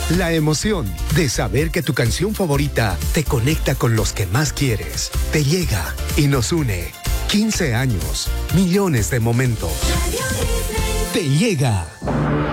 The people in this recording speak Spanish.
La emoción de saber que tu canción favorita te conecta con los que más quieres, te llega y nos une. 15 años, millones de momentos. Te llega.